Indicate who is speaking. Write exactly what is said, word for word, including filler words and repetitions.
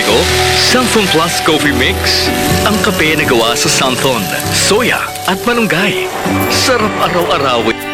Speaker 1: ko, Santhon Plus Coffee Mix. Ang kape na gawa sa Santhon, soya at malunggay. Sarap araw-arawin.